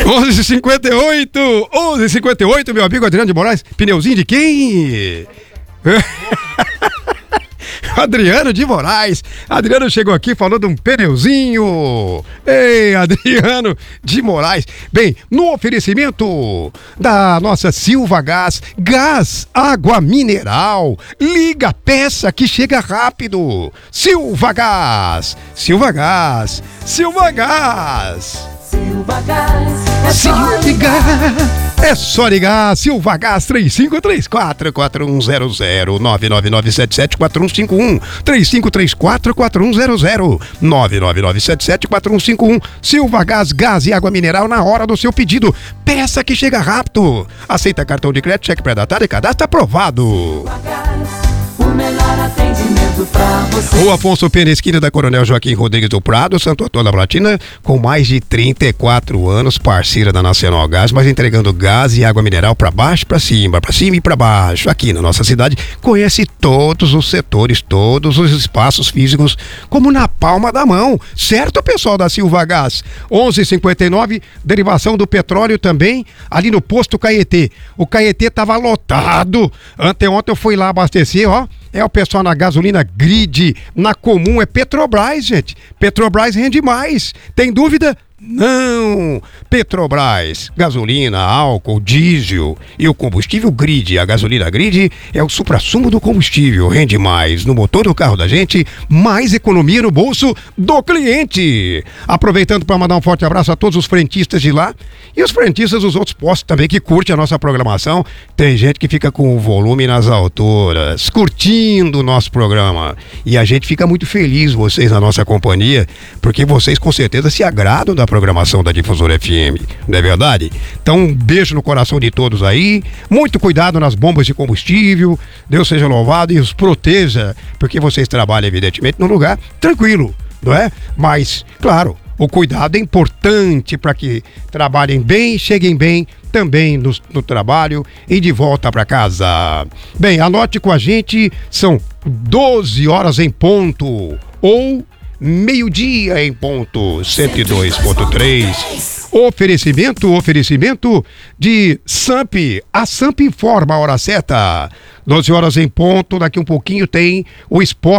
11h58, meu amigo Adriano de Moraes. Pneuzinho de quem? Adriano de Moraes. Adriano chegou aqui falando de um pneuzinho. Ei, Adriano de Moraes. Bem, no oferecimento da nossa Silva Gás, gás, água mineral. Liga, peça que chega rápido. Silva Gás, Silva Gás, Silva Gás. Silva Gás, é só ligar. Silva Gás 3534-4100 99977-4151 3534-4100 99977-4151. Silva Gás, gás e água mineral na hora do seu pedido. Peça que chega rápido. Aceita cartão de crédito, cheque pré-datado e cadastro aprovado. Silva Gás, o melhor atendimento pra você. Rua Afonso Pena, esquina da Coronel Joaquim Rodrigues do Prado, Santo Antônio da Platina, com mais de 34 anos, parceira da Nacional Gás, mas entregando gás e água mineral para baixo, para cima e para baixo. Aqui na nossa cidade, conhece todos os setores, todos os espaços físicos, como na palma da mão. Certo, pessoal da Silva Gás? 11h59, derivação do petróleo também, ali no posto Caetê. O Caetê tava lotado. Anteontem eu fui lá abastecer, ó. É o pessoal na gasolina Grid, na comum, é Petrobras, gente. Petrobras rende mais. Tem dúvida? Não! Petrobras, gasolina, álcool, diesel e o combustível Grid. A gasolina Grid é o suprassumo do combustível. Rende mais no motor do carro da gente, mais economia no bolso do cliente. Aproveitando para mandar um forte abraço a todos os frentistas de lá e os frentistas dos outros postos também que curtem a nossa programação. Tem gente que fica com o volume nas alturas, curtindo o nosso programa. E a gente fica muito feliz, vocês na nossa companhia, porque vocês com certeza se agradam da programação da Difusora FM, não é verdade? Então um beijo no coração de todos aí, muito cuidado nas bombas de combustível, Deus seja louvado e os proteja, porque vocês trabalham evidentemente num lugar tranquilo, não é? Mas, claro, o cuidado é importante para que trabalhem bem, cheguem bem também no trabalho e de volta para casa. Bem, anote com a gente, são 12 horas em ponto, ou meio-dia em ponto, 102.3. Oferecimento de Samp. A Samp informa a hora certa. 12 horas em ponto, daqui um pouquinho tem o esporte.